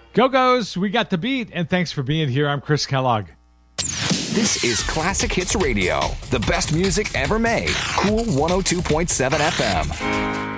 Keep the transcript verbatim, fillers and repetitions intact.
Go-Go's, we got the beat, and thanks for being here. I'm Chris Kellogg. This is Classic Hits Radio, the best music ever made. Cool one oh two point seven F M.